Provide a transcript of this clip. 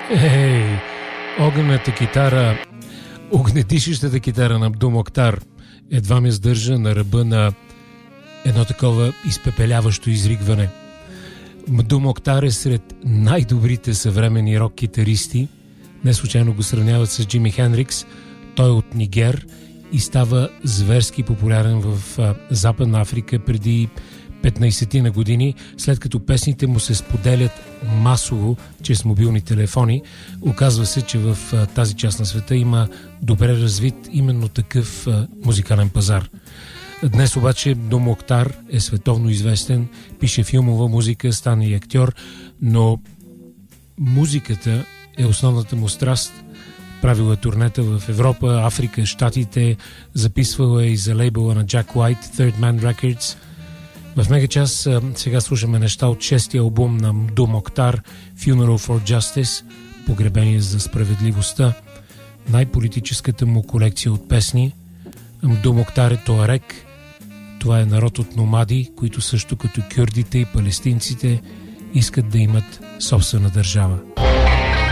Ей, огнената китара, огнедишещата китара на Абдул Моктар едва ме сдържа на ръба на едно такова изпепеляващо изригване. Абдул Моктар е сред най-добрите съвременни рок-китаристи. Не случайно го сравняват с Джими Хендрикс. Той е от Нигер и става зверски популярен в Западна Африка преди 15 на години, след като песните му се споделят масово чрез мобилни телефони. Оказва се, че в тази част на света има добре развит именно такъв музикален пазар. Днес обаче Абдул Моктар е световно известен, пише филмова музика, стана и актьор, но музиката е основната му страст. Правил е турнета в Европа, Африка, Щатите, записвал е и за лейбъла на Jack White, Third Man Records. В Мегачас сега слушаме неща от 6-ти албум на Абдул Моктар, Funeral for Justice, Погребение за справедливостта, най-политическата му колекция от песни. Абдул Моктар е туарек. Това е народ от номади, които също като кюрдите и палестинците искат да имат собствена държава.